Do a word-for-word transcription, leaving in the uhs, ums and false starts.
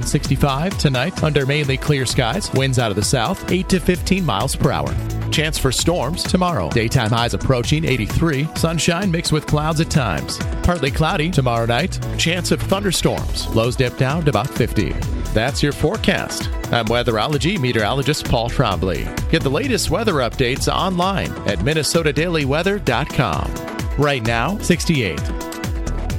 sixty-five tonight under mainly clear skies. Winds out of the south, eight to fifteen miles per hour. Chance for storms tomorrow. Daytime highs approaching eighty-three. Sunshine mixed with clouds at times. Partly cloudy tomorrow night. Chance of thunderstorms. Lows dip down to about fifty. That's your forecast. I'm weatherology meteorologist Paul Trombley. Get the latest weather updates online at minnesota daily weather dot com. Right now, sixty-eight.